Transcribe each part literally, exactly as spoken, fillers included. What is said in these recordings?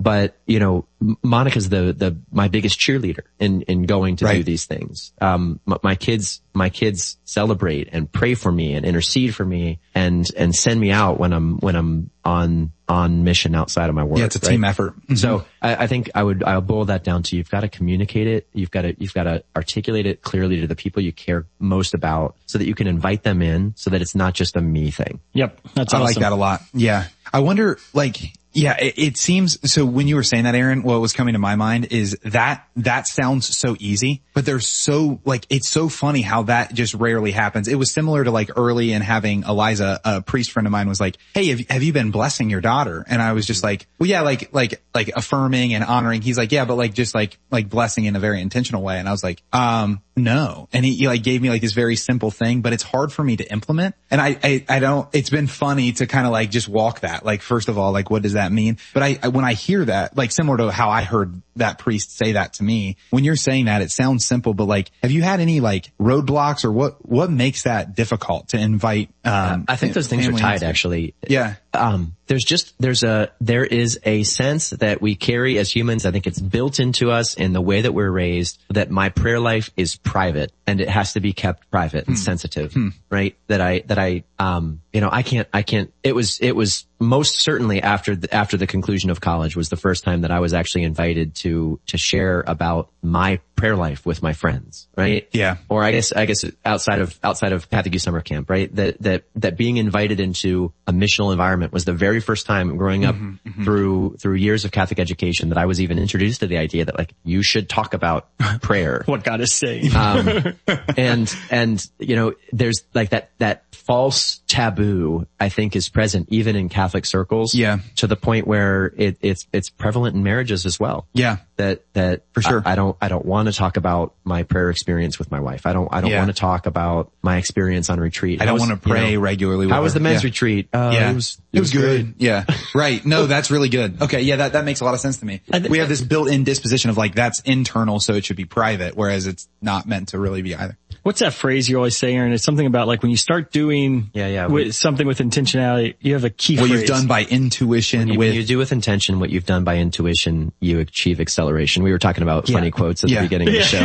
but, you know, Monica's the, the, my biggest cheerleader in, in going to right. do these things. Um, my, my kids, my kids celebrate and pray for me and intercede for me and, and send me out when I'm, when I'm on, on mission outside of my work. Yeah, it's a right? team effort. Mm-hmm. So I, I think I would, I'll boil that down to you've got to communicate it. You've got to, you've got to articulate it clearly to the people you care most about so that you can invite them in so that it's not just a me thing. Yep. That's I awesome. like that a lot. Yeah. I wonder, like, yeah, it, it seems, so when you were saying that, Aaron, what was coming to my mind is that, that sounds so easy, but there's so, like, it's so funny how that just rarely happens. It was similar to like early in having Eliza, a priest friend of mine was like, hey, have, have you been blessing your daughter? And I was just like, well, yeah, like, like, like affirming and honoring. He's like, yeah, but like, just like, like blessing in a very intentional way. And I was like, um, no. And he, he like gave me like this very simple thing, but it's hard for me to implement. And I, I, I don't, it's been funny to kind of like just walk that. Like, first of all, like, what does that mean? But I, I, when I hear that, like similar to how I heard that priest say that to me, when you're saying that, it sounds simple, but like, have you had any like roadblocks or what, what makes that difficult to invite, um, I think those things are tied actually. Yeah. Um, there's just, there's a, there is a sense that we carry as humans. I think it's built into us in the way that we're raised that my prayer life is private and it has to be kept private and hmm. sensitive, hmm. right? That I, that I, um, you know, I can't, I can't, it was, it was most certainly after the, after the conclusion of college was the first time that I was actually invited to, to share about my prayer life with my friends, right? Yeah. Or I guess, I guess outside of, outside of Catholic Youth Summer Camp, right? That, that, that being invited into a missional environment was the very first time growing up mm-hmm, mm-hmm. through, through years of Catholic education that I was even introduced to the idea that like you should talk about prayer. What God is saying. Um, and, and, you know, there's like that, that false taboo, I think is present even in Catholic circles. Yeah. To the point where it, it's, it's prevalent in marriages as well. Yeah. That, that for sure. I, I don't, I don't want to talk about my prayer experience with my wife. I don't, I don't yeah. want to talk about my experience on retreat. I don't want to pray you know, regularly with How was the men's yeah. retreat? Uh, yeah. It was, it, it was, was good. Yeah. Right. No, that's really good. Okay. Yeah. That, that makes a lot of sense to me. Th- we have this built-in disposition of like, that's internal, so it should be private, whereas it's not meant to really be either. What's that phrase you always say, Aaron? It's something about like when you start doing yeah, yeah, with, something with intentionality, you have a key what phrase. What you've done by intuition. When you, with, when you do with intention, what you've done by intuition, you achieve acceleration. We were talking about yeah. funny quotes at yeah. the beginning of the show.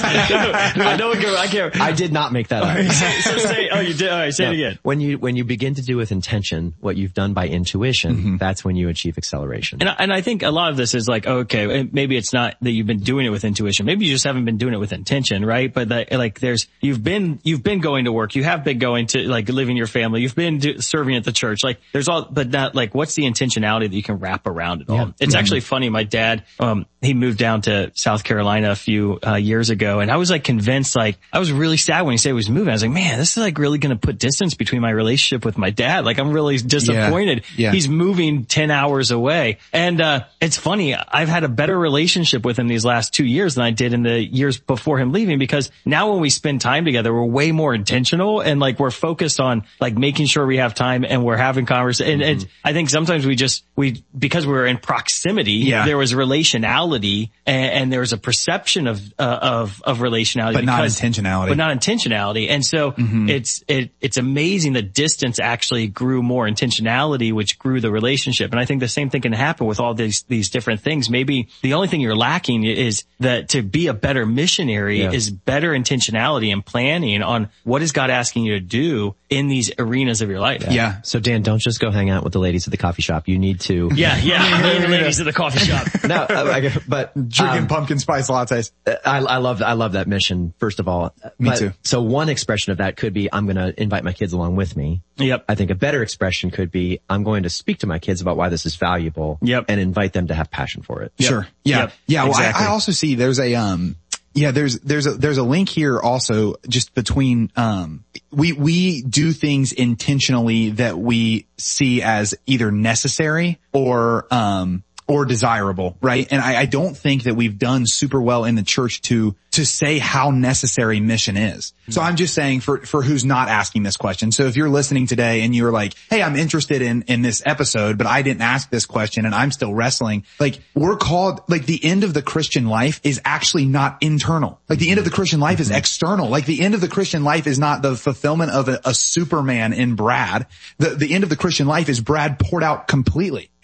I know it go, I can't. I did not make that up. so, so say, oh, you did. All right, say no. it again. When you, when you begin to do with intention, what you've done by intuition, mm-hmm. that's when you achieve acceleration. And I, and I think a lot of this is like, okay, maybe it's not that you've been doing it with intuition. Maybe you just haven't been doing it with intention, right? But that, like there's, you've been, you've been going to work. You have been going to like living your family. You've been do, serving at the church. Like there's all, but not like what's the intentionality that you can wrap around it all? Yeah. It's mm-hmm. actually funny. My dad, um, he moved down to South Carolina a few uh, years ago, and I was like convinced, like I was really sad when he said he was moving. I was like, man, this is like really going to put distance between my relationship with my dad. Like I'm really disappointed. Yeah. Yeah. He's moving ten hours away. And uh it's funny, I've had a better relationship with him these last two years than I did in the years before him leaving, because now when we spend time together, we're way more intentional and like we're focused on like making sure we have time and we're having conversations. And, mm-hmm. and I think sometimes we just, we, because we were in proximity, yeah. there was relationality and, and there was a perception of, uh, of, of relationality. But because, not intentionality. But not intentionality. And so mm-hmm. it's, it, it's amazing the distance actually grew more intentionality, which grew the relationship. And I think the same thing can happen with all these, these different things. Maybe the only thing you're lacking is that to be a better missionary yeah. is better intentionality and planning on what is God asking you to do in these arenas of your life. Yeah. yeah. So Dan, don't just go hang out with the ladies at the coffee shop. You need to. Yeah, yeah. Me and the ladies at the coffee shop. No, I, but drinking um, pumpkin spice lattes. I, I love, I love that mission. First of all, me but, too. So one expression of that could be, I'm going to invite my kids along with me. Yep. I think a better expression could be, I'm going to speak to my kids about why this is valuable. Yep. And invite them to have passion for it. Yep. Sure. Yeah. Yep. Yeah. Well, exactly. I, I also see there's a, um, yeah, there's, there's a, there's a link here also just between, um, we, we do things intentionally that we see as either necessary or, um, or desirable, right? And I, I don't think that we've done super well in the church to, to say how necessary mission is. Mm-hmm. So I'm just saying for, for who's not asking this question. So if you're listening today and you're like, hey, I'm interested in, in this episode, but I didn't ask this question and I'm still wrestling. Like we're called, like the end of the Christian life is actually not internal. Like the end of the Christian life is external. Like the end of the Christian life is not the fulfillment of a, a Superman in Brad. The, the end of the Christian life is Brad poured out completely.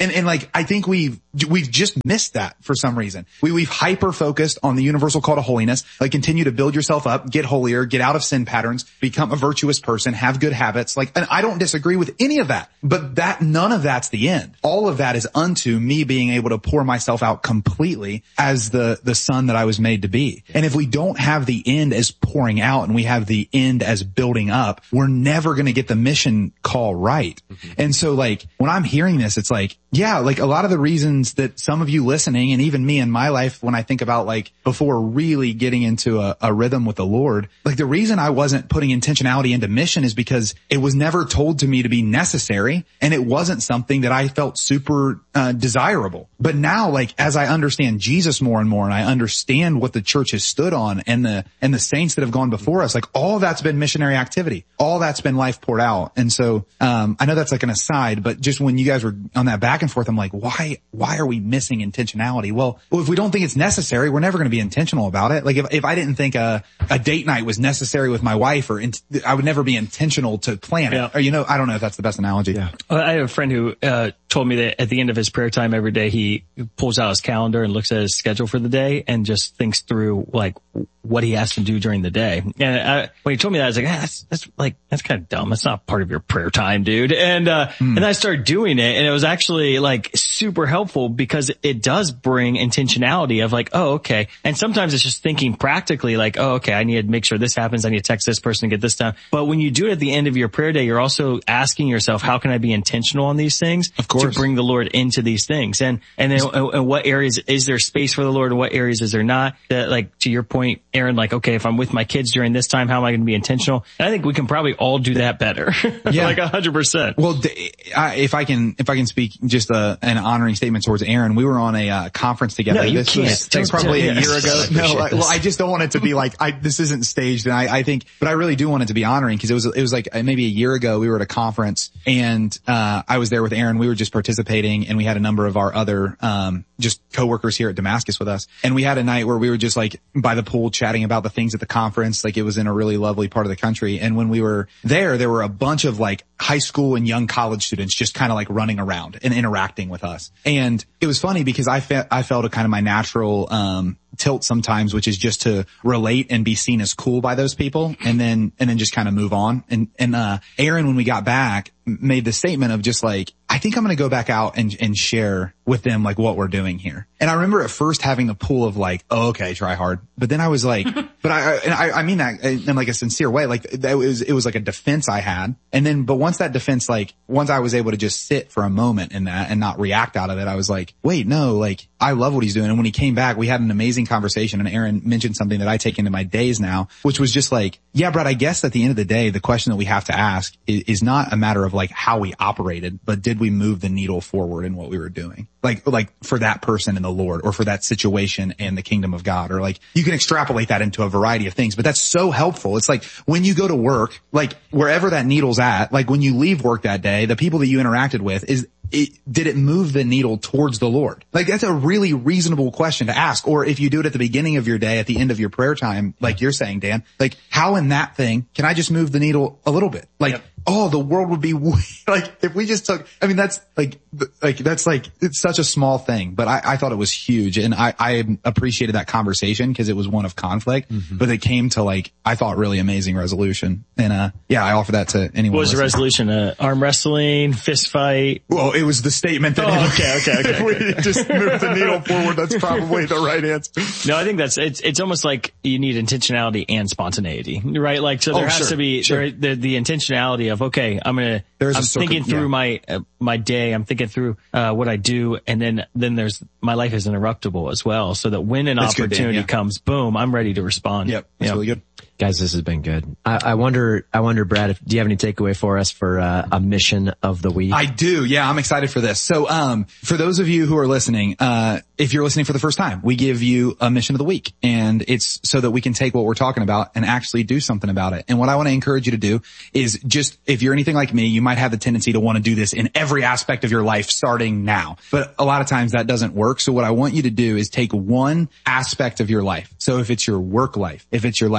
And, and like, I think we've, we've just missed that for some reason. We, we've hyper focused on the universal call to holiness, like continue to build yourself up, get holier, get out of sin patterns, become a virtuous person, have good habits. Like, and I don't disagree with any of that, but that, none of that's the end. All of that is unto me being able to pour myself out completely as the, the son that I was made to be. And if we don't have the end as pouring out and we have the end as building up, we're never going to get the mission call right. Mm-hmm. And so like, when I'm hearing this, it's like, yeah, like a lot of the reasons that some of you listening and even me in my life, when I think about like before really getting into a, a rhythm with the Lord, like the reason I wasn't putting intentionality into mission is because it was never told to me to be necessary. And it wasn't something that I felt super uh, desirable. But now, like, as I understand Jesus more and more and I understand what the church has stood on and the, and the saints that have gone before us, like all that's been missionary activity. All that's been life poured out. And so, um, I know that's like an aside, but just when you guys were on that back and forth, I'm like, why, why are we missing intentionality? Well, if we don't think it's necessary, we're never going to be intentional about it. Like if, if I didn't think a, a date night was necessary with my wife or in, I would never be intentional to plan it. Yeah. Or, you know, I don't know if that's the best analogy. Yeah. I have a friend who, uh, told me that at the end of his prayer time every day, he pulls out his calendar and looks at his schedule for the day and just thinks through like what he has to do during the day. And I, when he told me that, I was like, ah, that's, that's like, that's kind of dumb. That's not part of your prayer time, dude. And, uh, mm. and I started doing it and it was actually like super helpful because it does bring intentionality of like, oh, okay. And sometimes it's just thinking practically like, oh, okay, I need to make sure this happens. I need to text this person and get this done. But when you do it at the end of your prayer day, you're also asking yourself, how can I be intentional on these things? Of course. To bring the Lord into these things. And, and then in what areas is there space for the Lord and what areas is there not? That, like, to your point, Aaron, like, okay, if I'm with my kids during this time, how am I going to be intentional? And I think we can probably all do that better. Yeah. Like a hundred percent. Well, I, if I can, if I can speak just a, an honoring statement towards Aaron, we were on a uh, conference together. No, you this can't. was like, probably a year ago. No, like, well, I just don't want it to be like, I, this isn't staged. And I, I think, but I really do want it to be honoring because it was, it was like maybe a year ago we were at a conference and, uh, I was there with Aaron. We were just participating and we had a number of our other, um, just coworkers here at Damascus with us. And we had a night where we were just like by the pool chatting about the things at the conference. Like it was in a really lovely part of the country. And when we were there, there were a bunch of like high school and young college students just kind of like running around and interacting with us. And it was funny because I felt, I felt a kind of my natural, um, tilt sometimes, which is just to relate and be seen as cool by those people and then, and then just kind of move on. And, and, uh, Aaron, when we got back, made the statement of just like, I think I'm going to go back out and, and share with them like what we're doing here. And I remember at first having the pull of like, oh, okay, try hard. But then I was like, but I, and I, I mean that in like a sincere way. Like that was, it was like a defense I had. And then, but once that defense, like once I was able to just sit for a moment in that and not react out of it, I was like, wait, no, like I love what he's doing. And when he came back, we had an amazing conversation and Aaron mentioned something that I take into my days now, which was just like, yeah, Brad, I guess at the end of the day, the question that we have to ask is, is not a matter of like how we operated, but did we move the needle forward in what we were doing? Like, like for that person and the Lord or for that situation and the kingdom of God, or like you can extrapolate that into a variety of things, but that's so helpful. It's like when you go to work, like wherever that needle's at, like when you leave work that day, the people that you interacted with is, It, did it move the needle towards the Lord? Like that's a really reasonable question to ask. Or if you do it at the beginning of your day, at the end of your prayer time, like you're saying, Dan, like how in that thing can I just move the needle a little bit? Like, yep. Oh, the world would be way, like if we just took, I mean, that's like, like that's like, it's such a small thing, but I, I thought it was huge. And I, I appreciated that conversation because it was one of conflict, mm-hmm. but it came to like, I thought really amazing resolution. And, uh, yeah, I offer that to anyone. What was listening. The resolution? Uh, arm wrestling, fist fight? Well, it was the statement that oh, okay, okay, okay. if we just move the needle forward, that's probably the right answer. No, I think that's, it's, it's almost like you need intentionality and spontaneity, right? Like, so there oh, has sure, to be sure. there, the, the intentionality of, okay, I'm going to, I'm thinking through yeah. my, uh, my day. I'm thinking through, uh, what I do. And then, then there's, my life is interruptible as well. So that when an that's opportunity good, yeah. comes, boom, I'm ready to respond. Yep. That's yep. really good. Guys, this has been good. I, I wonder, I wonder, Brad, if, do you have any takeaway for us for uh, a mission of the week? I do. Yeah, I'm excited for this. So, um, for those of you who are listening, uh, if you're listening for the first time, we give you a mission of the week, and it's so that we can take what we're talking about and actually do something about it. And what I want to encourage you to do is just, if you're anything like me, you might have the tendency to want to do this in every aspect of your life starting now. But a lot of times that doesn't work. So what I want you to do is take one aspect of your life. So if it's your work life, if it's your life with your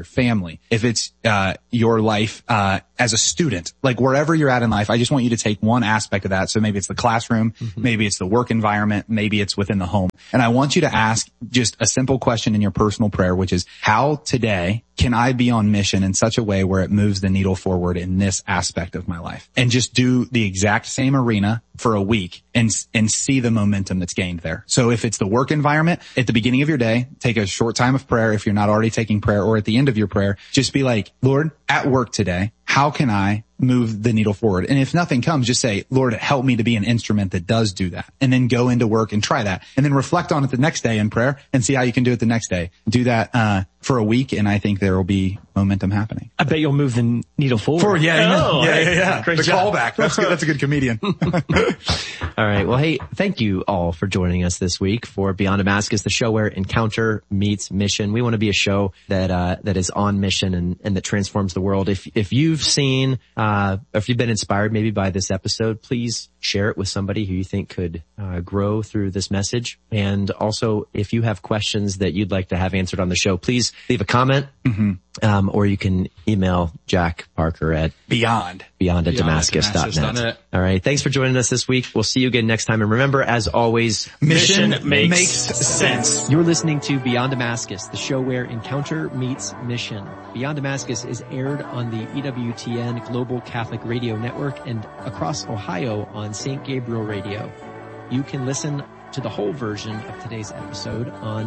family, if it's, uh, your life, uh, as a student, like wherever you're at in life, I just want you to take one aspect of that. So maybe it's the classroom, mm-hmm. maybe it's the work environment, maybe it's within the home. And I want you to ask just a simple question in your personal prayer, which is, how today can I be on mission in such a way where it moves the needle forward in this aspect of my life? And just do the exact same arena for a week and, and see the momentum that's gained there. So if it's the work environment, at the beginning of your day, take a short time of prayer. If you're not already taking prayer, or at the end of your prayer, just be like, Lord, at work today, how can I move the needle forward? And if nothing comes, just say, Lord, help me to be an instrument that does do that. And then go into work and try that. And then reflect on it the next day in prayer and see how you can do it the next day. Do that, uh, for a week. And I think there will be momentum happening. I bet you'll move the needle forward. Forward, yeah. Oh, yeah, yeah, yeah. Great the job. callback. That's good. That's a good comedian. All right. Well, hey, thank you all for joining us this week for Beyond Damascus, the show where encounter meets mission. We want to be a show that, uh, that is on mission and, and that transforms the world. If, if you've seen, uh, if you've been inspired maybe by this episode, please share it with somebody who you think could, uh, grow through this message. And also, if you have questions that you'd like to have answered on the show, please leave a comment, mm-hmm. um, or you can email Jack Parker at Beyond. Beyond at Damascus dot net. All right. Thanks for joining us this week. We'll see you again next time. And remember, as always, mission, mission makes, makes sense. You're listening to Beyond Damascus, the show where encounter meets mission. Beyond Damascus is aired on the E W T N Global Catholic Radio Network and across Ohio on Saint Gabriel Radio. You can listen to the whole version of today's episode on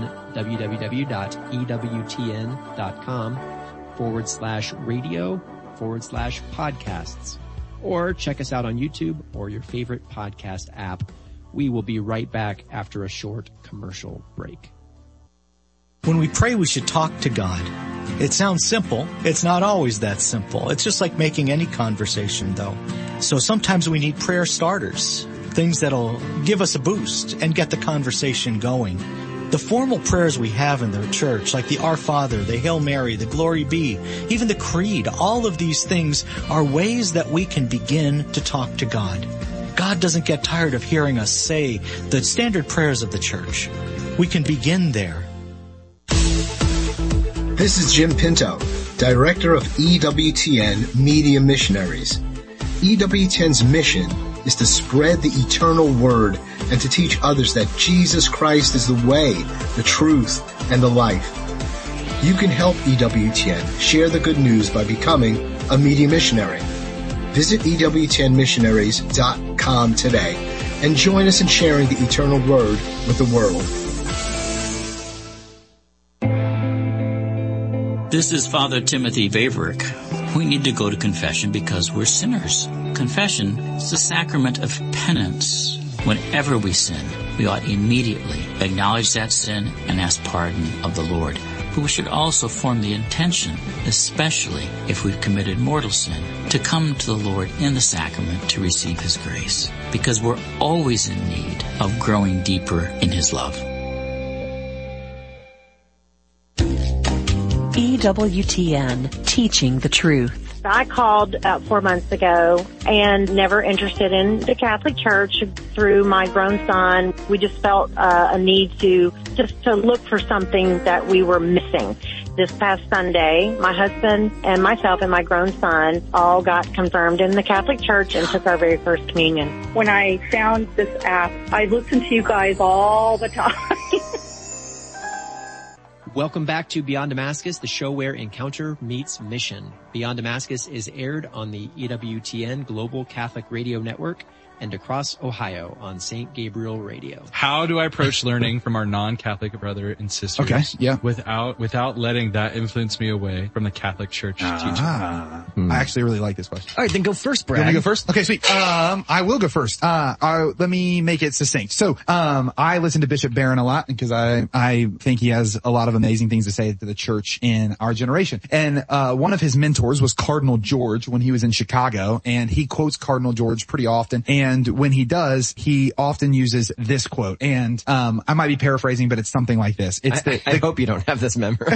www.ewtn.com forward slash radio forward slash podcasts. Or check us out on YouTube or your favorite podcast app. We will be right back after a short commercial break. When we pray, we should talk to God. It sounds simple. It's not always that simple. It's just like making any conversation, though. So sometimes we need prayer starters, things that'll give us a boost and get the conversation going. The formal prayers we have in the church, like the Our Father, the Hail Mary, the Glory Be, even the Creed, all of these things are ways that we can begin to talk to God. God doesn't get tired of hearing us say the standard prayers of the church. We can begin there. This is Jim Pinto, Director of E W T N Media Missionaries. E W T N's mission is to spread the eternal word and to teach others that Jesus Christ is the way, the truth, and the life. You can help E W T N share the good news by becoming a media missionary. Visit E W T N missionaries dot com today and join us in sharing the eternal word with the world. This is Father Timothy Vaverick. We need to go to confession because we're sinners. Confession is the sacrament of penance. Whenever we sin, we ought immediately acknowledge that sin and ask pardon of the Lord. But we should also form the intention, especially if we've committed mortal sin, to come to the Lord in the sacrament to receive His grace, because we're always in need of growing deeper in His love. E W T N, teaching the truth. I called about four months ago and never interested in the Catholic Church. Through my grown son, we just felt uh, a need to just to look for something that we were missing. This past Sunday, my husband and myself and my grown son all got confirmed in the Catholic Church and took our very first communion. When I found this app, I listened to you guys all the time. Welcome back to Beyond Damascus, the show where encounter meets mission. Beyond Damascus is aired on the E W T N Global Catholic Radio Network and across Ohio on Saint Gabriel Radio. How do I approach learning from our non-Catholic brother and sisters? Okay, yeah. Without, without letting that influence me away from the Catholic Church ah, teaching. Hmm. I actually really like this question. All right, then go first, Brad. You want me to go first? Okay, sweet. Um, I will go first. Uh, I, let me make it succinct. So, um, I listen to Bishop Barron a lot because I, I think he has a lot of amazing things to say to the church in our generation. And, uh, one of his mentors mentors was Cardinal George when he was in Chicago, and he quotes Cardinal George pretty often. And when he does, he often uses this quote. And um I might be paraphrasing, but it's something like this. It's I, the, I, the I hope you don't have this memorized.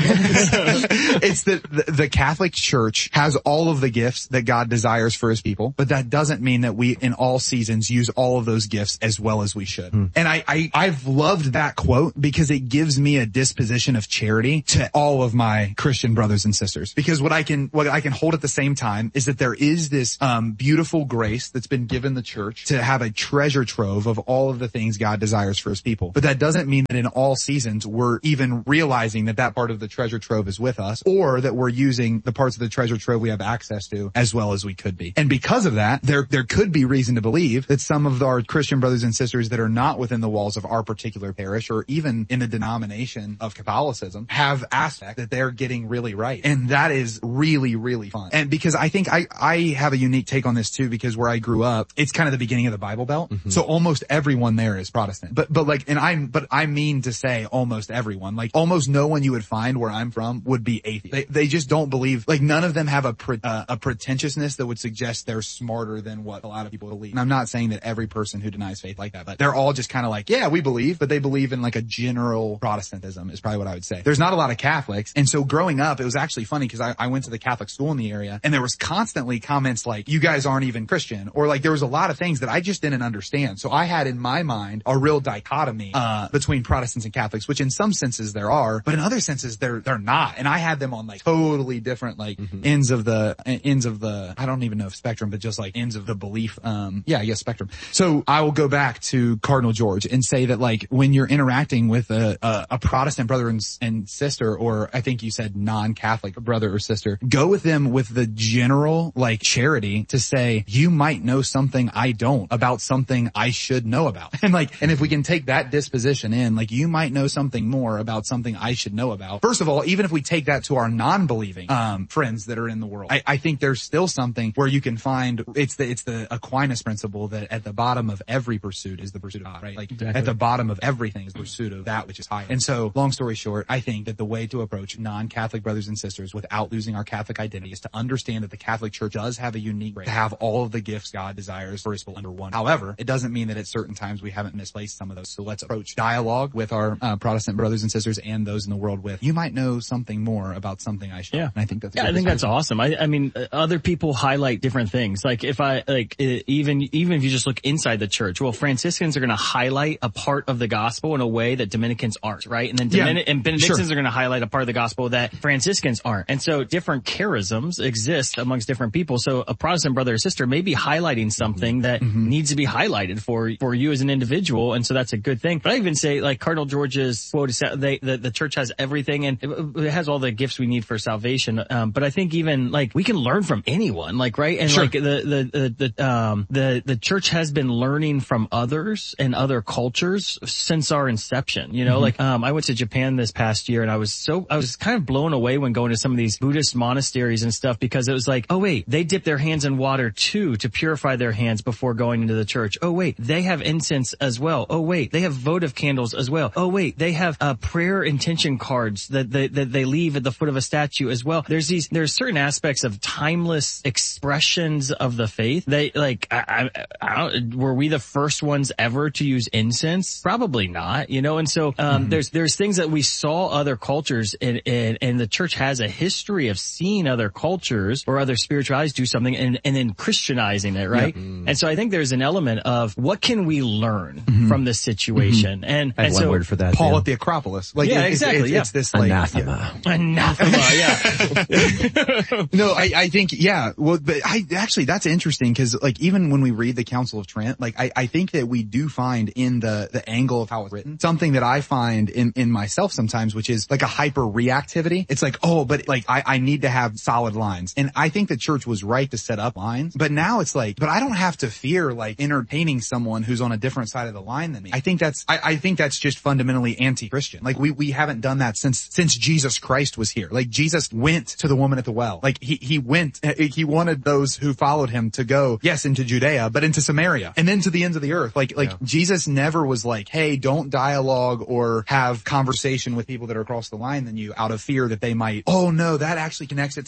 It's the, the the Catholic Church has all of the gifts that God desires for his people, but that doesn't mean that we in all seasons use all of those gifts as well as we should. Hmm. And I, I I've loved that quote because it gives me a disposition of charity to all of my Christian brothers and sisters. Because what I can what I can hold at the same time is that there is this um beautiful grace that's been given the church to have a treasure trove of all of the things God desires for his people. But that doesn't mean that in all seasons we're even realizing that that part of the treasure trove is with us, or that we're using the parts of the treasure trove we have access to as well as we could be. And because of that, there there could be reason to believe that some of our Christian brothers and sisters that are not within the walls of our particular parish or even in the denomination of Catholicism have aspects that they're getting really right. And that is really, really fun. And because I think I, I have a unique take on this too, because where I grew up, it's kind of the beginning of the Bible Belt. Mm-hmm. So almost everyone there is Protestant. But, but like, and I'm, but I mean to say almost everyone, like almost no one you would find where I'm from would be atheist. They, they just don't believe, like none of them have a, pre, uh, a pretentiousness that would suggest they're smarter than what a lot of people believe. And I'm not saying that every person who denies faith like that, but they're all just kind of like, yeah, we believe, but they believe in like a general Protestantism is probably what I would say. There's not a lot of Catholics. And so growing up, it was actually funny because I, I went to the Catholic school in the area and there was constantly comments like, you guys aren't even Christian, or like there was a lot of things that I just didn't understand. So I had in my mind a real dichotomy, uh, between Protestants and Catholics, which in some senses there are, but in other senses they're, they're not. And I had them on like totally different, like mm-hmm. ends of the, ends of the, I don't even know if spectrum, but just like ends of the belief. Um, yeah, I guess spectrum. So I will go back to Cardinal George and say that like when you're interacting with a, a, a Protestant brother and, and sister, or I think you said non-Catholic brother or sister, go with them with the general like charity to say, you might know something I don't about something I should know about. And like, and if we can take that disposition in, like you might know something more about something I should know about. First of all, even if we take that to our non-believing, um, friends that are in the world, I, I think there's still something where you can find, it's the, it's the Aquinas principle that at the bottom of every pursuit is the pursuit of God, right? Like exactly. At the bottom of everything is the pursuit of that which is higher. And so long story short, I think that the way to approach non-Catholic brothers and sisters without losing our Catholic identity is to understand that the Catholic Church does have a unique right to have all of the gifts God desires for his people under one. However, it doesn't mean that at certain times we haven't misplaced some of those. So let's approach dialogue with our uh, Protestant brothers and sisters and those in the world with, you might know something more about something I should. Yeah. And I think that's, yeah, I think that's awesome. I, I mean, uh, other people highlight different things. Like if I, like, uh, even, even if you just look inside the church, well, Franciscans are going to highlight a part of the gospel in a way that Dominicans aren't, right? And then Dominic- yeah, and Benedictines sure. are going to highlight a part of the gospel that Franciscans aren't. And so different charisms exist amongst different people. So a Protestant brother or sister may be highlighting something that mm-hmm. needs to be highlighted for, for you as an individual. And so that's a good thing. But I even say like Cardinal George's quote is they, the, the church has everything and it, it has all the gifts we need for salvation. Um, but I think even like we can learn from anyone, like, right? And sure. like the, the, the, the, um, the, the church has been learning from others and other cultures since our inception, you know, mm-hmm. like, um, I went to Japan this past year and I was so, I was kind of blown away when going to some of these Buddhist monasteries and stuff because it was like, oh wait, they dip their hands in water too to purify their hands before going into the church. Oh wait, they have incense as well. Oh wait, they have votive candles as well. Oh wait, they have, uh, prayer intention cards that they, that they leave at the foot of a statue as well. There's these, there's certain aspects of timeless expressions of the faith. They like, I, I, I don't, were we the first ones ever to use incense? Probably not, you know, and so, um, mm-hmm. there's, there's things that we saw other cultures and, and, and the church has a history of seeing other cultures or other spiritualities do something and, and then Christianizing it, right? Yep. Mm. And so I think there's an element of what can we learn mm-hmm. from this situation? Mm-hmm. And, I have and one so, word for that. Paul Dan. at the Acropolis. Like, yeah, it's, exactly. It's, yeah. it's this like, anathema. Yeah. Anathema, yeah. No, I, I think, yeah, well, but I, actually that's interesting because like even when we read the Council of Trent, like I, I think that we do find in the, the angle of how it's written, something that I find in, in myself sometimes, which is like a hyper reactivity. It's like, oh, but like I, I need to have solid lines. And I think the church was right to set up lines, but now it's like, but I don't have to fear like entertaining someone who's on a different side of the line than me. I think that's, I, I think that's just fundamentally anti-Christian. Like we, we haven't done that since, since Jesus Christ was here. Like Jesus went to the woman at the well. Like he, he went, he wanted those who followed him to go, yes, into Judea, but into Samaria and then to the ends of the earth. Like, like yeah. Jesus never was like, hey, don't dialogue or have conversation with people that are across the line than you out of fear that they might, oh no, that actually connects it to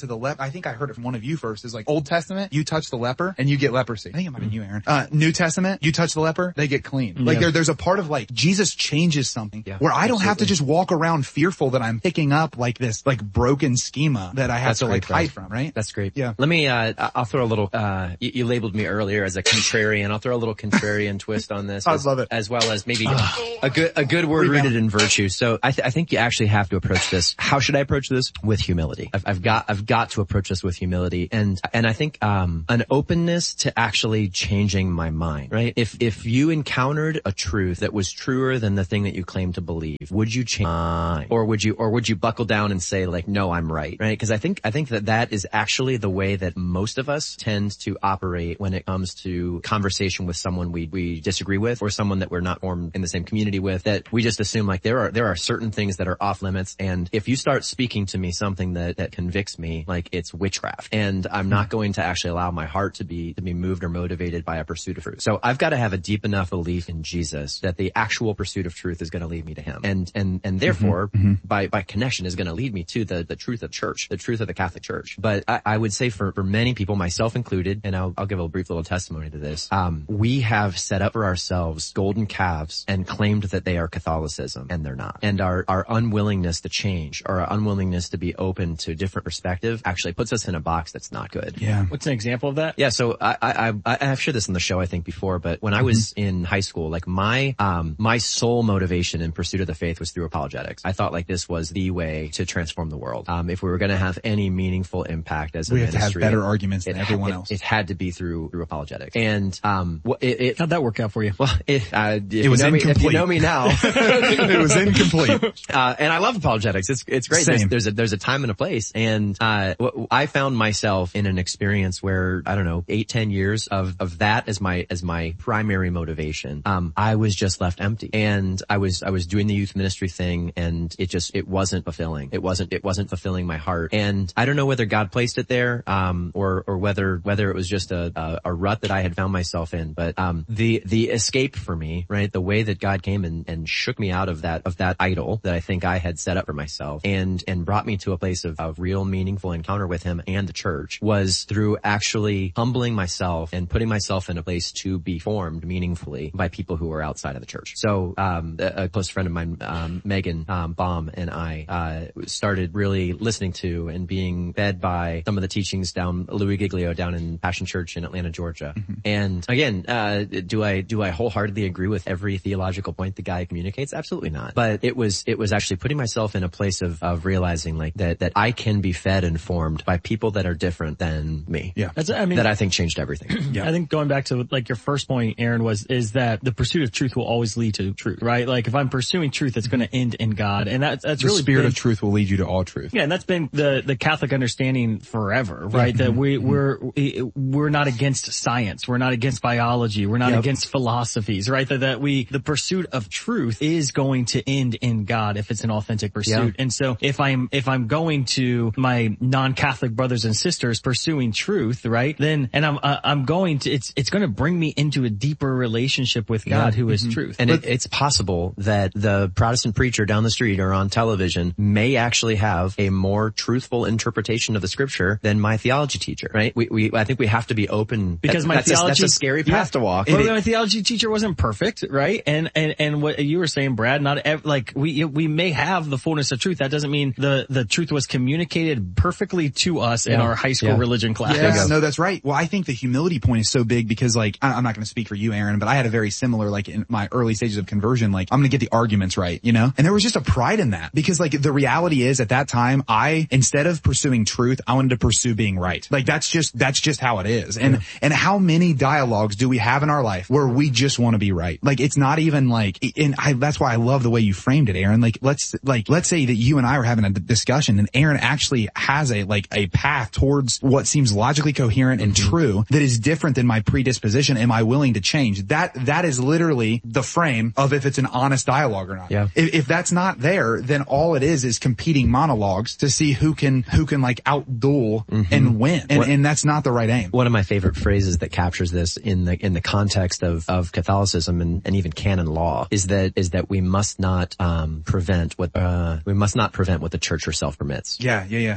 the leper. I think I heard it from one of you first. Is like Old Testament, you touch the leper and you get leprosy. I think it might have been you, Aaron. Uh, New Testament, you touch the leper, they get clean. Yeah. Like there, there's a part of like Jesus changes something Yeah, where I don't absolutely. have to just walk around fearful that I'm picking up like this like broken schema that I have That's to like great, hide bro. from, right? That's great. Yeah. Let me, uh, I'll throw a little, uh, you, you labeled me earlier as a contrarian. I'll throw a little contrarian twist on this. I as, love it. As well as maybe a good, a good word rooted in virtue. So I, th- I think you actually have to approach this. How should I approach this? With humility. I've, I've got, I've got to approach this with humility and, and I think, um, an openness to actually changing my mind, right? If, if you encountered a truth that was truer than the thing that you claim to believe, would you change, uh, or would you, or would you buckle down and say like, no, I'm right, right? Because I think, I think that that is actually the way that most of us tend to operate when it comes to conversation with someone we, we disagree with or someone that we're not formed in the same community with, that we just assume like there are, there are certain things that are off limits. And if you start speaking to me something that, that convicts me, like it's witchcraft, and I'm not going to actually allow my heart to be, to be moved or motivated by a pursuit of truth. So I've got to have a deep enough belief in Jesus that the actual pursuit of truth is going to lead me to him. And, and, and therefore mm-hmm. by, by connection is going to lead me to the, the truth of church, the truth of the Catholic Church. But I, I would say for, for many people, myself included, and I'll, I'll give a brief little testimony to this. Um, we have set up for ourselves golden calves and claimed that they are Catholicism, and they're not. And our, our unwillingness to change, or our unwillingness to be open to a different perspective actually puts us in a box that's not good. Yeah. What's an example of that? Yeah. So I, I, I, I've shared this on the show, I think before, but when I was mm-hmm. in high school, like my, um, my sole motivation in pursuit of the faith was through apologetics. I thought like this was the way to transform the world. Um, if we were going to have any meaningful impact as a we ministry, have to have better arguments than it, everyone it, else. It had to be through, through apologetics. And, um, it, it, how'd that work out for you? Well, it, uh, if it you was know incomplete. Me, if you know me now, it was incomplete. Uh, and I love apologetics. It's, it's great. There's, there's a, there's a time and a place. And, uh, I found myself in an experience where, I don't know, eight, ten years of, of that as my, as my primary motivation. Um, I was just left empty, and I was, I was doing the youth ministry thing, and it just, it wasn't fulfilling. It wasn't, it wasn't fulfilling my heart. And I don't know whether God placed it there, um, or, or whether, whether it was just a, a, a rut that I had found myself in. But, um, the, the escape for me, right? The way that God came and, and shook me out of that, of that idol that I think I had set up for myself, and, and brought me to a place of, of real meaningful encounter with him and the church, was through actually humbling myself and putting myself in a place to be formed meaningfully by people who are outside of the church. So, um, a, a close friend of mine, um, Megan, um, Baum, and I, uh, started really listening to and being fed by some of the teachings down Louis Giglio down in Passion Church in Atlanta, Georgia. Mm-hmm. And again, uh, do I, do I wholeheartedly agree with every theological point the guy communicates? Absolutely not. But it was, it was actually putting myself in a place of, of realizing like that, that I can be fed and formed by people that are different than me. Yeah. That's, I mean, that I think changed everything. Yeah. I think going back to like your first point, Aaron, was, is that the pursuit of truth will always lead to truth, right? Like if I'm pursuing truth, it's going to end in God. And that's, that's the really the spirit been, of truth will lead you to all truth. Yeah. And that's been the, the Catholic understanding forever, right? That we, we're, we're not against science. We're not against biology. We're not yep. against philosophies, right? That, that we, the pursuit of truth is going to end in God if it's an authentic pursuit. Yeah. And so if I'm, if I'm going to my non-Catholic brothers and sisters pursuing truth, right? Then, and I'm, uh, I'm going to, it's, it's going to bring me into a deeper relationship with God, yeah. who is mm-hmm. truth. And it, it's possible that the Protestant preacher down the street or on television may actually have a more truthful interpretation of the scripture than my theology teacher, right? We, we, I think we have to be open. Because that, my that's theology, a, that's a scary path yeah. to walk. Well, my theology teacher wasn't perfect, right? And, and, and what you were saying, Brad, not ev- like we, we may have the fullness of truth. That doesn't mean the, the truth was communicated perfectly to us yeah. in our high school yeah. religion class. Yeah, no, that's right. Well, I think the humility point is so big because like, I'm not going to speak for you, Aaron, but I had a very similar, like in my early stages of conversion, like I'm going to get the arguments right, you know? And there was just a pride in that because like the reality is at that time, I, instead of pursuing truth, I wanted to pursue being right. Like that's just, that's just how it is. And, yeah. and how many dialogues do we have in our life where we just want to be right? Like it's not even like, and I, that's why I love the way you framed it, Aaron. Like let's, like, let's say that you and I are having a discussion and Aaron actually has a, like a path towards what seems logically coherent and mm-hmm. true that is different than my predisposition. Am I willing to change? That, that is literally the frame of if it's an honest dialogue or not. Yeah. If, if that's not there, then all it is is competing monologues to see who can, who can like outduel mm-hmm. and win. And, what, and that's not the right aim. One of my favorite phrases that captures this in the, in the context of, of Catholicism and, and even canon law is that, is that we must not, um, prevent what, uh, we must not prevent what the church herself permits. Yeah, yeah, yeah. So,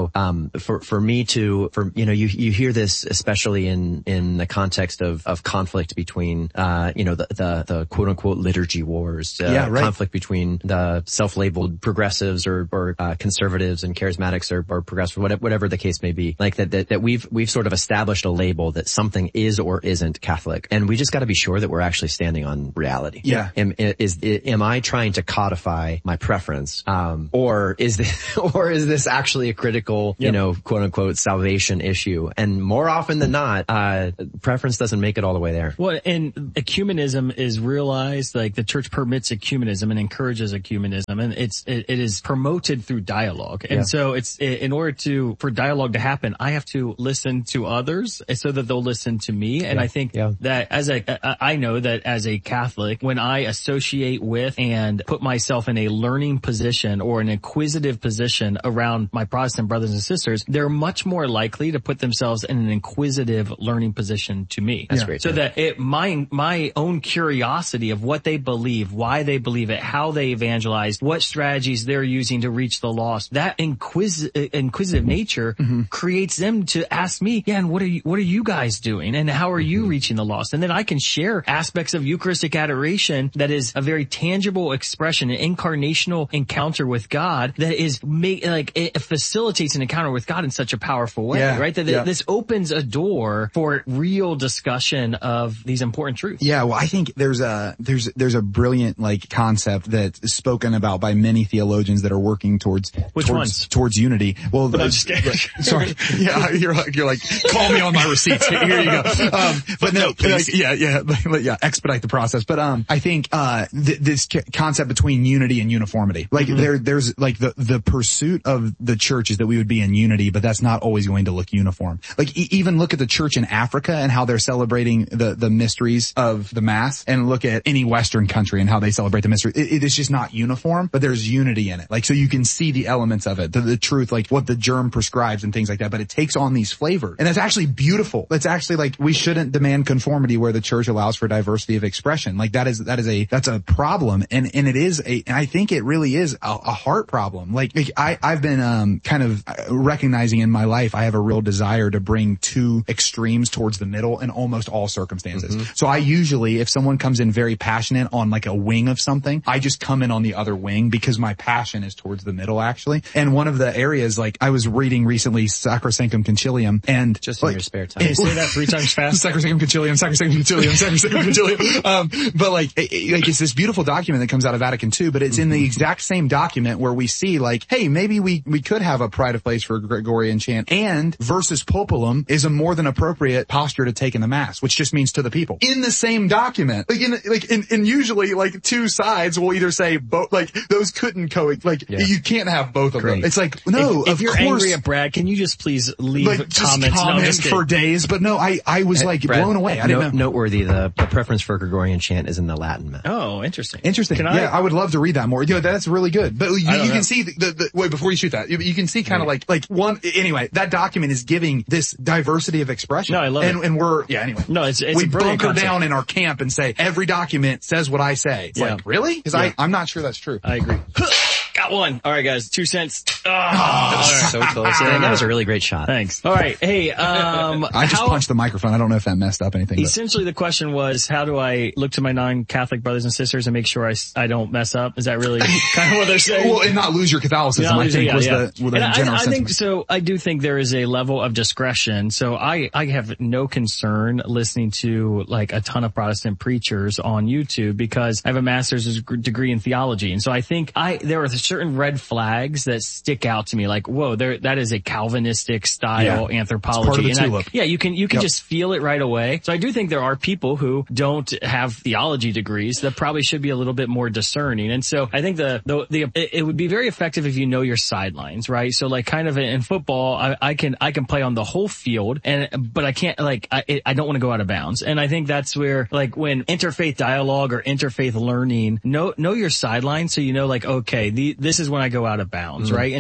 so, um, for, for me to, for, you know, you, you hear this especially in, in the context of, of conflict between, uh, you know, the, the, the quote unquote liturgy wars, uh, yeah, right. conflict between the self-labeled progressives or, or, uh, conservatives and charismatics or, or progressive, whatever, whatever the case may be. Like that, that, that we've, we've sort of established a label that something is or isn't Catholic. And we just got to be sure that we're actually standing on reality. Yeah. Am, is, am I trying to codify my preference? Um, or is this, or is this actually a critical, yep. you know, quote unquote salvation issue? And more often than not, uh, preference doesn't make it all the way there. Well, and ecumenism is realized, like the church permits ecumenism and encourages ecumenism, and it's, it, it is promoted through dialogue. And yeah. so it's, in order to, for dialogue to happen, I have to listen to others so that they'll listen to me. And yeah. I think yeah. that as a, I know that as a Catholic, when I associate with and put myself in a learning position or an inquisitive position around my Protestant brothers and sisters, they're much more likely to put themselves in an inquisitive learning position to me. That's yeah. great. So yeah. that it, my, my own curiosity of what they believe, why they believe it, how they evangelize, what strategies they're using to reach the lost, that inquis- inquisitive nature mm-hmm. creates them to ask me, yeah, and what are you, what are you guys doing? And how are you mm-hmm. reaching the lost? And then I can share aspects of Eucharistic adoration that is a very tangible expression, an incarnational encounter with God that is make, like, it facilitates an encounter with God in such a powerful way, yeah, right? That yeah. this opens a door for real discussion of these important truths. Yeah, well, I think there's a, there's, there's a brilliant, like, concept that's spoken about by many theologians that are working towards, Which towards, ones? towards unity. Well, but I'm just kidding. Sorry. Yeah, you're like, you're like, call me on my receipts. Here you go. Um, but no, like, yeah, yeah, yeah, expedite the process. But, um, I think, uh, th- this c- concept between unity and uniformity, like mm-hmm. there, there's like the, the pursuit of the church is that we would be in unity, but that's not always going to look uniform. Like e- even look at the church in Africa and how they're celebrating the, the mysteries of the Mass, and look at any Western country and how they celebrate the mystery. It, it is just not uniform, but there's unity in it. Like, so you can see the elements of it, the, the truth, like what the germ prescribes and things like that, but it takes on these flavors. And that's actually beautiful. That's actually like, we shouldn't demand conformity where the church allows for diversity of expression. Like that is, that is a, that's a problem. And, and it is a, and I think it really is a, a heart problem. Like, like I, I've been, um, kind of recognizing in my life, I have a real desire to bring two extremes towards the middle in almost all circumstances. Mm-hmm. So I usually, if someone comes in very passionate on like a wing of something, I just come in on the other wing because my passion is towards the middle actually. And one of the areas, like I was reading recently Sacrosanctum Concilium, and just in like, your spare time. Say that three times fast. Sacrosanctum Concilium, Sacrosanctum Concilium, Sacrosanctum Concilium. Um, but like, it, like it's this beautiful document that comes out of Vatican Two, but it's mm-hmm. in the exact same document where we see like, hey, maybe we, we could have a pride of place for Gregorian chant, and versus populum is a more than appropriate posture to take in the Mass, which just means to the people. In the same document, like in, like in, and usually like two sides will either say both, like those couldn't co, like yeah. you can't have both of Great. them. It's like, no, if, if of you're course, angry at Brad, can you just please leave like, just comments? comment no, for days, but no, I, I was like Brad, blown away. I didn't note, know. Noteworthy, the, the preference for Gregorian chant is in the Latin Mass. Oh, interesting. Interesting. Can yeah, I? I would love to read that more. Yeah, that's really good. But you, you can see the, the, the, wait, before you shoot that, you, you can see kind of like, like one, anyway, that document is giving this diversity of expression. No, I love and, it. And we're, yeah, anyway. No, it's, it's we a brilliant bunker concept. down in our camp and say, every document says what I say. It's yeah. like, really? Cause yeah. I, I'm not sure that's true. I agree. Got one. All right, guys. Two cents. Oh, oh so close. Yeah, that was a really great shot. Thanks. All right. Hey, um, I just how, punched the microphone. I don't know if that messed up anything. Essentially, but. The question was, how do I look to my non-Catholic brothers and sisters and make sure I, I don't mess up? Is that really kind of what they're saying? Well, and not lose your Catholicism, yeah, I think yeah, was yeah. the, was the and general I, I think sentiment. so. I do think there is a level of discretion. So I, I have no concern listening to like a ton of Protestant preachers on YouTube because I have a master's degree in theology. And so I think I, there are certain red flags that stick out to me. Like, whoa, there, that is a Calvinistic style yeah. anthropology. It's part of the and I, yeah, you can, you can yep. just feel it right away. So I do think there are people who don't have theology degrees that probably should be a little bit more discerning. And so I think the, the, the it, it would be very effective if you know your sidelines, right? So like kind of in football, I, I can, I can play on the whole field and, but I can't like, I, I don't want to go out of bounds. And I think that's where like when interfaith dialogue or interfaith learning, know, know your sidelines so you know like, okay, the, this is when I go out of bounds, mm-hmm. right? And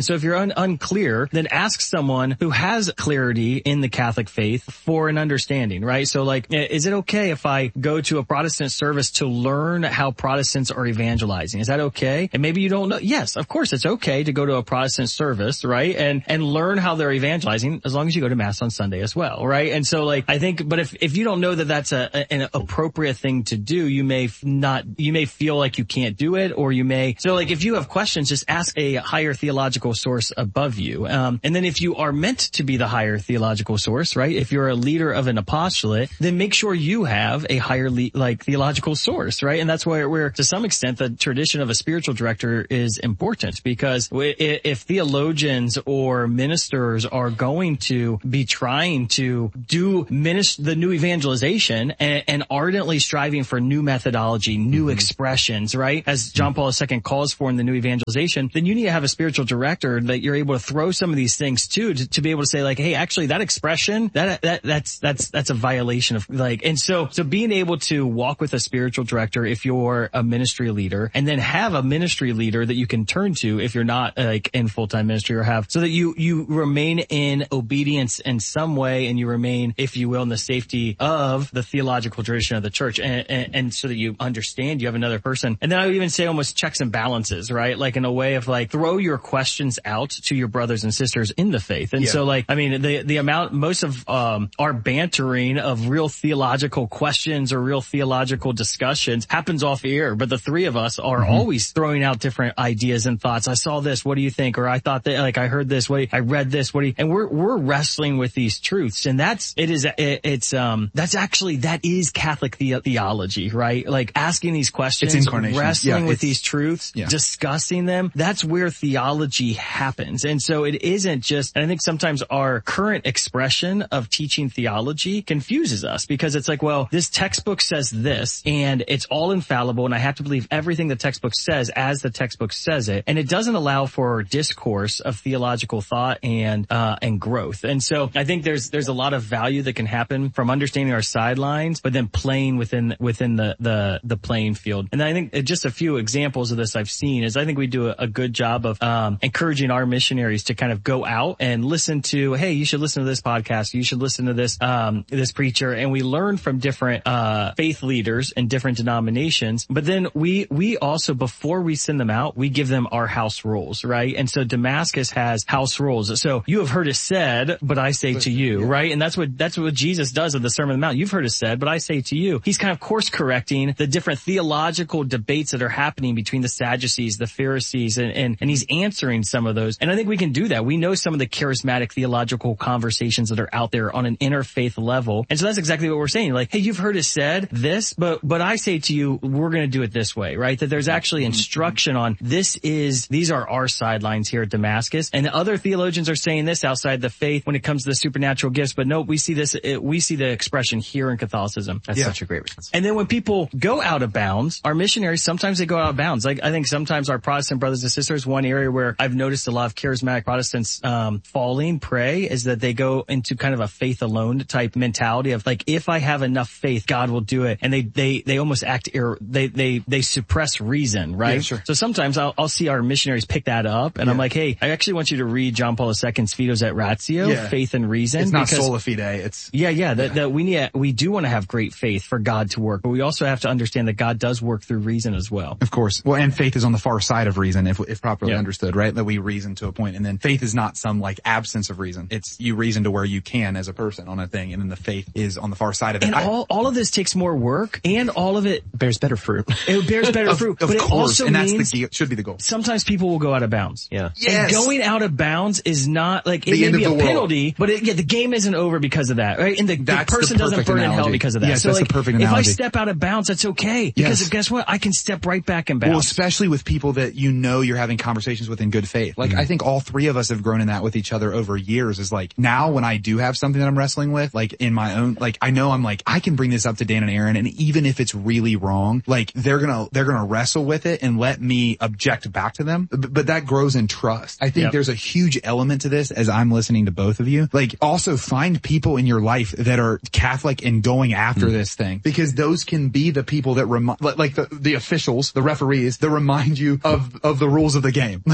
And so if you're un- unclear, then ask someone who has clarity in the Catholic faith for an understanding, right? So like, is it okay if I go to a Protestant service to learn how Protestants are evangelizing? Is that okay? And maybe you don't know. Yes, of course it's okay to go to a Protestant service, right? And, and learn how they're evangelizing as long as you go to Mass on Sunday as well, right? And so like, I think, but if, if you don't know that that's a, a, an appropriate thing to do, you may not, you may feel like you can't do it, or you may, so like if you have questions, just ask a higher theological source above you. Um, and then if you are meant to be the higher theological source, right? If you're a leader of an apostolate, then make sure you have a higher le- like theological source, right? And that's where, where to some extent the tradition of a spiritual director is important, because if theologians or ministers are going to be trying to do minister, the new evangelization and, and ardently striving for new methodology, new mm-hmm. expressions, right? As John Paul the Second calls for in the new evangelization, then you need to have a spiritual director that you're able to throw some of these things to, to, to be able to say like, hey, actually that expression, that, that, that's, that's, that's a violation of like, and so, so being able to walk with a spiritual director if you're a ministry leader, and then have a ministry leader that you can turn to if you're not like in full-time ministry, or have, so that you, you remain in obedience in some way, and you remain, if you will, in the safety of the theological tradition of the church, and, and, and so that you understand you have another person. And then I would even say almost checks and balances, right? Like in a way of like, throw your questions out to your brothers and sisters in the faith. And yeah. so like, I mean, the, the amount, most of, um, our bantering of real theological questions or real theological discussions happens off air, but the three of us are mm-hmm. always throwing out different ideas and thoughts. I saw this. What do you think? Or I thought that, like, I heard this. What do you, I read this. What do you, and we're, we're wrestling with these truths. And that's, it is, it, it's, um, that's actually, that is Catholic the- theology, right? Like asking these questions, it's incarnation. wrestling yeah, with these truths, yeah. discussing them. That's where theology happens. And so it isn't just, and I think sometimes our current expression of teaching theology confuses us, because it's like, well, this textbook says this and it's all infallible, and I have to believe everything the textbook says as the textbook says it. And it doesn't allow for discourse of theological thought and, uh, and growth. And so I think there's, there's a lot of value that can happen from understanding our sidelines, but then playing within, within the, the, the playing field. And I think just a few examples of this I've seen is I think we do a, a good job of, um, encouraging our missionaries to kind of go out and listen to, hey, you should listen to this podcast. You should listen to this, um, this preacher. And we learn from different, uh, faith leaders and different denominations. But then we, we also, before we send them out, we give them our house rules, right? And so Damascus has house rules. So you have heard it said, but I say to you, yeah. right? And that's what, that's what Jesus does in the Sermon on the Mount. You've heard it said, but I say to you. He's kind of course correcting the different theological debates that are happening between the Sadducees, the Pharisees, and, and, and he's answering some of those. And I think we can do that. We know some of the charismatic theological conversations that are out there on an interfaith level. And so that's exactly what we're saying. Like, hey, you've heard it said this, but, but I say to you, we're going to do it this way, right? That there's actually instruction on this is, these are our sidelines here at Damascus. And other theologians are saying this outside the faith when it comes to the supernatural gifts. But no, we see this, it, we see the expression here in Catholicism. That's yeah. such a great response. And then when people go out of bounds, our missionaries, sometimes they go out of bounds. Like I think sometimes our Protestant brothers and sisters, one area where I've noticed a lot of charismatic Protestants, um, falling prey is that they go into kind of a faith alone type mentality of like, if I have enough faith, God will do it. And they, they, they almost act, ir- they, they, they suppress reason, right? Yeah, sure. So sometimes I'll, I'll see our missionaries pick that up and yeah. I'm like, hey, I actually want you to read John Paul the Second's Fides et Ratio, yeah. Faith and Reason. It's not because, sola fide. It's, yeah, yeah, that, yeah. that we need, we do want to have great faith for God to work, but we also have to understand that God does work through reason as well. Of course. Well, and faith is on the far side of reason if, if properly yeah. understood, right? That we reason to a point. And then faith is not some like absence of reason. It's you reason to where you can as a person on a thing. And then the faith is on the far side of it. And I, all, all of this takes more work and all of it bears better fruit. It bears better of, fruit. Of but course. it also and that's means the should be the goal. Sometimes people will go out of bounds. Yeah. Yes. And going out of bounds is not like, it the may end be of a the penalty, world. but it, yeah, the game isn't over because of that, right? And the, the person the doesn't burn analogy. in hell because of that. Yes, so that's like, the perfect if analogy. I step out of bounds, that's okay. Because yes. guess what? I can step right back in bounds. Well, especially with people that you know you're having conversations with in good faith. Like, mm-hmm. I think all three of us have grown in that with each other over years is like, now when I do have something that I'm wrestling with, like in my own, like, I know I'm like, I can bring this up to Dan and Aaron, and even if it's really wrong, like, they're gonna, they're gonna wrestle with it and let me object back to them. But, but that grows in trust. I think yep. there's a huge element to this as I'm listening to both of you. Like, also find people in your life that are Catholic and going after mm-hmm. this thing, because those can be the people that remind, like the, the officials, the referees, that remind you of, of the rules of the game. Like, these are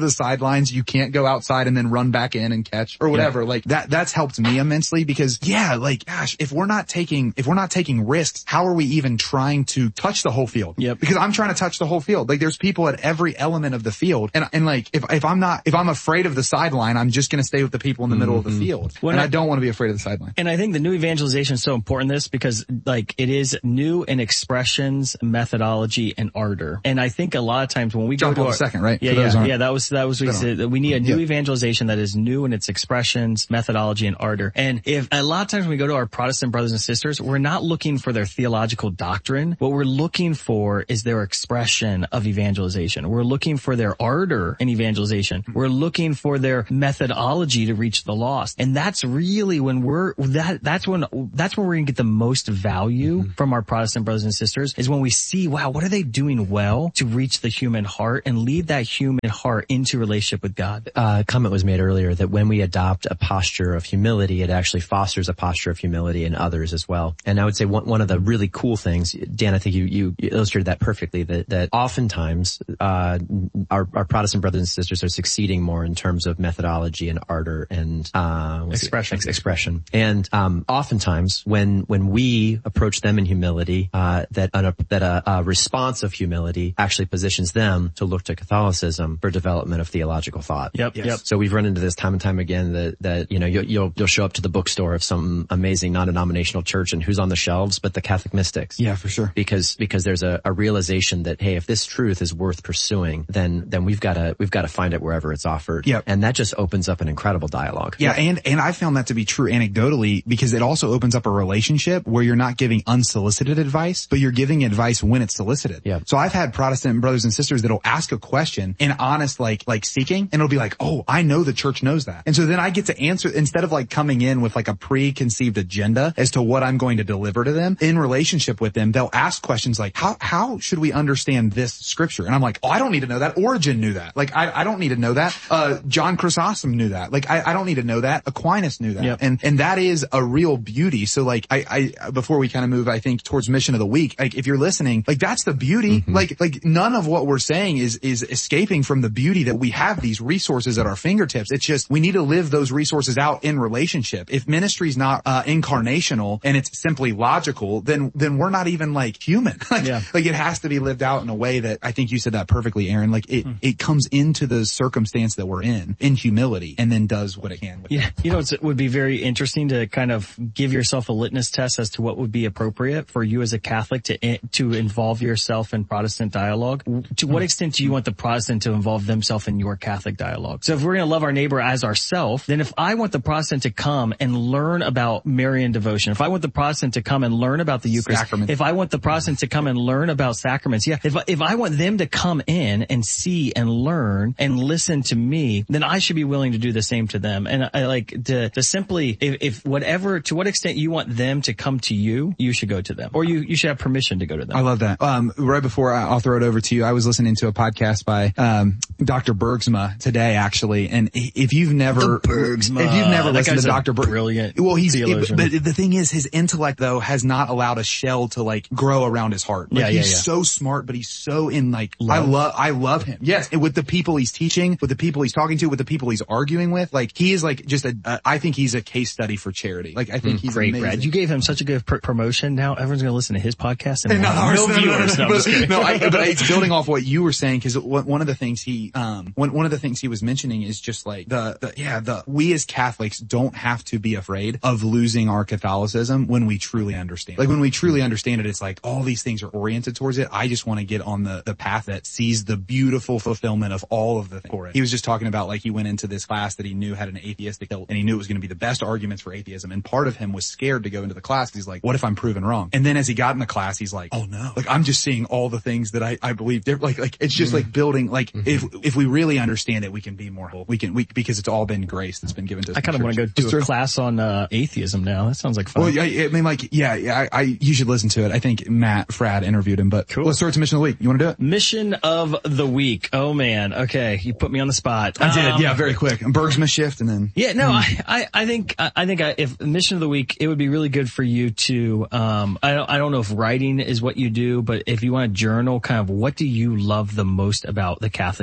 the sidelines. You can't go outside and then run back in and catch or whatever. Yeah. Like that, that's helped me immensely because yeah, like gosh, if we're not taking, if we're not taking risks, how are we even trying to touch the whole field? Yep. Because I'm trying to touch the whole field. Like there's people at every element of the field. And, and like, if, if I'm not, if I'm afraid of the sideline, I'm just going to stay with the people in the mm-hmm. middle of the field. When and I, I don't want to be afraid of the sideline. And I think the new evangelization is so important in this because like it is new in expressions, methodology, and ardor. And I think a lot of times when we John go to Paul our, the second, right? Yeah, yeah, yeah. That was, that was what we said. We need a new yeah. evangelization that is new in its expressions, methodology, and ardor. And if a lot of times when we go to our Protestant brothers and sisters, we're not looking for their theological doctrine. What we're looking for is their expression of evangelization. We're looking for their ardor in evangelization. We're looking for their methodology to reach the lost. And that's really when we're, that, that's when, that's when we're going to get the most value mm-hmm. from our Protestant brothers and sisters is when we see, wow, what are they doing well to reach the human heart and lead that human heart into relationship with God? Uh, a comment was made earlier that when we adopt a posture of humility, it actually fosters a posture of humility in others as well. And I would say one, one of the really cool things, Dan, I think you, you illustrated that perfectly, that, that oftentimes, uh, our, our Protestant brothers and sisters are succeeding more in terms of methodology and ardor and, uh, expression. Ex- expression. And, um, oftentimes when, when we approach them in humility, uh, that, an, that a, a response of humility actually positions them to look to Catholicism for development of theological thought. Yep. Yes. Yep. So we've run into this time and time again that, that, you know, you'll, you'll, you'll show up to the bookstore of some amazing non-denominational church and who's on the shelves, but the Catholic mystics. Yeah, for sure. Because, because there's a, a realization that, hey, if this truth is worth pursuing, then, then we've got to, we've got to find it wherever it's offered. Yep. And that just opens up an incredible dialogue. Yeah. And, and I found that to be true anecdotally because it also opens up a relationship where you're not giving unsolicited advice, but you're giving advice when it's solicited. Yeah. So I've had Protestant brothers and sisters that'll ask a question in honest, like, like seeking, and it'll be like, oh, I know the church knows that. And so then I get to answer, instead of like coming in with like a preconceived agenda as to what I'm going to deliver to them in relationship with them, they'll ask questions like, how, how should we understand this scripture? And I'm like, oh, I don't need to know that. Origen knew that. Like, I, I don't need to know that. Uh, John Chrysostom knew that. Like, I, I don't need to know that. Aquinas knew that. Yep. And, and that is a real beauty. So like, I, I, before we kind of move, I think towards mission of the week, like if you're listening, like that's the beauty. Mm-hmm. Like, like none of what we're saying is, is escaping from the beauty that we have these resources at our fingertips. It's just, we need to live those resources out in relationship. If ministry is not, uh, incarnational and it's simply logical, then, then we're not even like human. like, yeah. like it has to be lived out in a way that I think you said that perfectly, Aaron. Like it, mm. it comes into the circumstance that we're in, in humility, and then does what it can. Yeah. You know, it would be very interesting to kind of give yourself a litmus test as to what would be appropriate for you as a Catholic to, to involve yourself in Protestant dialogue. To what extent do you want the Protestant to involve themselves in your Catholic dialogue? So if we're going to love our neighbor as ourselves, then if I want the Protestant to come and learn about Marian devotion, if I want the Protestant to come and learn about the Eucharist, Sacrament. If I want the Protestant to come and learn about sacraments, yeah, if, if I want them to come in and see and learn and listen to me, then I should be willing to do the same to them. And I like to, to simply, if, if whatever, to what extent you want them to come to you, you should go to them, or you, you should have permission to go to them. I love that. Um, right before I, I'll throw it over to you, I was listening to a podcast by, um, Doctor Bergsma today, actually. And if you've never, Bergsma. if you've never listened to Doctor Bergsma, brilliant. Well, he's, theologian. But the thing is, his intellect though has not allowed a shell to like grow around his heart. Like, yeah, yeah, he's yeah. so smart, but he's so in like, love. I love, I love him. Yes. And with the people he's teaching, with the people he's talking to, with the people he's arguing with, like he is like just a, uh, I think he's a case study for charity. Like I think mm, he's great, amazing. Brad. You gave him such a good pr- promotion. Now everyone's going to listen to his podcast and no, no, no viewers. No, no, no, no, I, but it's building off what you were saying, because one of the things he, um, one, one of the things he was mentioning is just like the, the, yeah, the, we as Catholics don't have to be afraid of losing our Catholicism when we truly understand. Like when we truly understand it, it's like all these things are oriented towards it. I just want to get on the, the path that sees the beautiful fulfillment of all of the for it. He was just talking about like he went into this class that he knew had an atheistic tilt, and he knew it was going to be the best arguments for atheism. And part of him was scared to go into the class because he's like, what if I'm proven wrong? And then as he got in the class, he's like, oh no, like I'm just seeing all the things that I, I believe. Like, like it's just mm-hmm. like building, like mm-hmm. if, if we really understand it, we can be more whole. We can, we, because it's all been grace that's been given to us. I kind of want to go do a class on, uh, atheism now. That sounds like fun. Well, yeah, I mean, like, yeah, yeah, I, I, you should listen to it. I think Matt Frad interviewed him, but cool. Let's start to mission of the week. You want to do it? Mission of the week. Oh man. Okay. You put me on the spot. I did. Um, yeah, very quick. Bergsma shift and then. Yeah, no, mm. I, I, I think, I think I, if mission of the week, it would be really good for you to, um, I don't, I don't know if writing is what you do, but if you want to journal kind of what do you love the most about the Catholic faith? So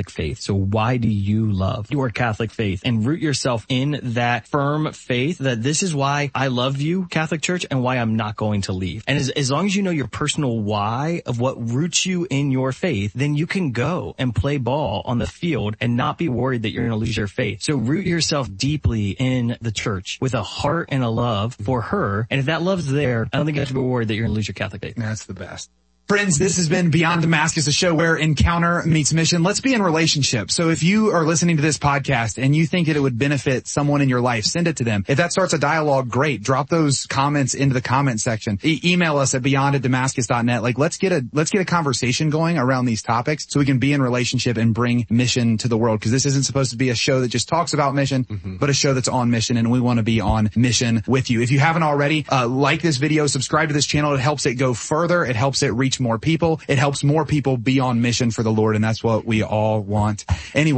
So why do you love your Catholic faith? And root yourself in that firm faith that this is why I love you, Catholic Church, and why I'm not going to leave. And as, as long as you know your personal why of what roots you in your faith, then you can go and play ball on the field and not be worried that you're going to lose your faith. So root yourself deeply in the church with a heart and a love for her. And if that love's there, I don't think you have to be worried that you're going to lose your Catholic faith. That's the best. Friends, this has been Beyond Damascus, a show where encounter meets mission. Let's be in relationship. So if you are listening to this podcast and you think that it would benefit someone in your life, send it to them. If that starts a dialogue, great. Drop those comments into the comment section. E- email us at beyond at damascus dot net. Like, let's get a, let's get a conversation going around these topics so we can be in relationship and bring mission to the world. Cause this isn't supposed to be a show that just talks about mission, mm-hmm. but a show that's on mission, and we want to be on mission with you. If you haven't already, uh, like this video, subscribe to this channel. It helps it go further. It helps it reach more people. It helps more people be on mission for the Lord, and that's what we all want. Anyway.